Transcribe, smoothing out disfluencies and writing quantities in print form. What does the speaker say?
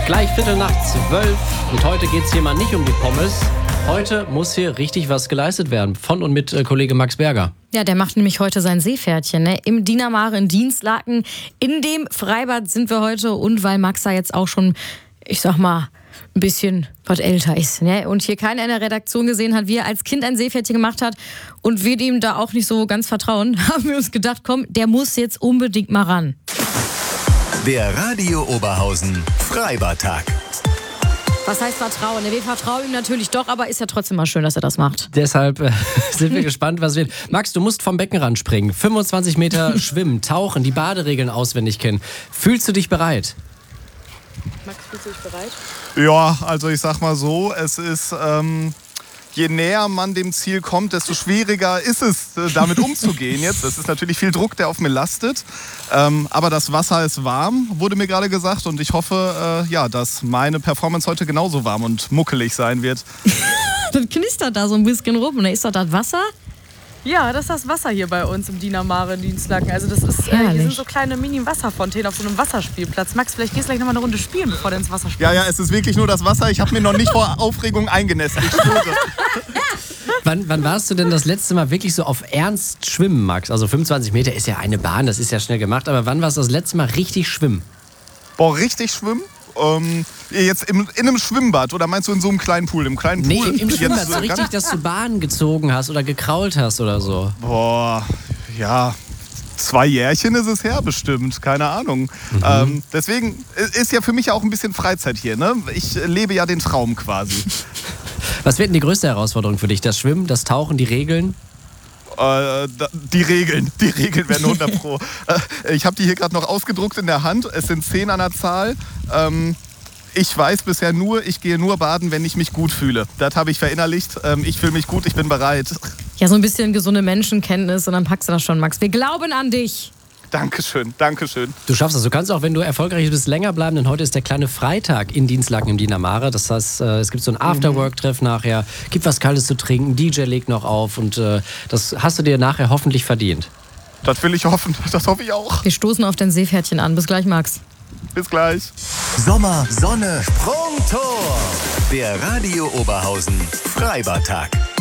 Gleich 11:45 und heute geht es hier mal nicht um die Pommes. Heute muss hier richtig was geleistet werden. Von und mit Kollege Max Berger. Ja, der macht nämlich heute sein Seepferdchen, ne? Im Diener Mare in Dinslaken. In dem Freibad sind wir heute. Und weil Max da jetzt auch schon, ich sag mal, ein bisschen was älter ist, ne? Und hier keiner in der Redaktion gesehen hat, wie er als Kind ein Seepferdchen gemacht hat und wir dem da auch nicht so ganz vertrauen, haben wir uns gedacht, komm, der muss jetzt unbedingt mal ran. Der Radio Oberhausen Freibadtag. Was heißt Vertrauen? Wir vertrauen ihm natürlich doch, aber ist ja trotzdem mal schön, dass er das macht. Deshalb sind wir gespannt, was wird. Max, du musst vom Beckenrand springen, 25 Meter schwimmen, tauchen, die Baderegeln auswendig kennen. Fühlst du dich bereit? Max, fühlst du dich bereit? Ja, also ich sag mal so, es ist, je näher man dem Ziel kommt, desto schwieriger ist es, damit umzugehen jetzt. Es ist natürlich viel Druck, der auf mir lastet. Aber das Wasser ist warm, wurde mir gerade gesagt. Und ich hoffe, dass meine Performance heute genauso warm und muckelig sein wird. Das knistert da so ein bisschen rum. Ist das Wasser? Ja, das ist das Wasser hier bei uns im Diener Mare in Dinslaken. Also das ist, hier sind so kleine Mini-Wasserfontänen auf so einem Wasserspielplatz. Max, vielleicht gehst du gleich noch mal eine Runde spielen, bevor du ins Wasser springst. Ja, es ist wirklich nur das Wasser. Ich habe mir noch nicht vor Aufregung eingenässt, ich schwöre. Wann warst du denn das letzte Mal wirklich so auf Ernst schwimmen, Max? Also 25 Meter ist ja eine Bahn, das ist ja schnell gemacht. Aber wann warst du das letzte Mal richtig schwimmen? Boah, richtig schwimmen? Jetzt in einem Schwimmbad oder meinst du in so einem kleinen Pool? Im kleinen Pool? Nee, im Schwimmbad. So richtig, dass du Bahnen gezogen hast oder gekrault hast oder so. Boah, ja, 2 Jährchen ist es her bestimmt, keine Ahnung. Deswegen ist ja für mich auch ein bisschen Freizeit hier, ne? Ich lebe ja den Traum quasi. Was wird denn die größte Herausforderung für dich? Das Schwimmen, das Tauchen, die Regeln? Die Regeln werden 100 Pro. Ich habe die hier gerade noch ausgedruckt in der Hand. Es sind 10 an der Zahl. Ich weiß bisher nur, ich gehe nur baden, wenn ich mich gut fühle. Das habe ich verinnerlicht. Ich fühle mich gut, ich bin bereit. Ja, so ein bisschen gesunde Menschenkenntnis und dann packst du das schon, Max. Wir glauben an dich. Dankeschön. Du schaffst das. Du kannst auch, wenn du erfolgreich bist, länger bleiben, denn heute ist der kleine Freitag in Dinslaken im Diener Mare. Das heißt, es gibt so ein Afterwork-Treff nachher, gibt was Kaltes zu trinken, DJ legt noch auf und das hast du dir nachher hoffentlich verdient. Das will ich hoffen, das hoffe ich auch. Wir stoßen auf dein Seepferdchen an. Bis gleich, Max. Bis gleich. Sommer, Sonne, Sprungtor. Der Radio Oberhausen Freibadtag.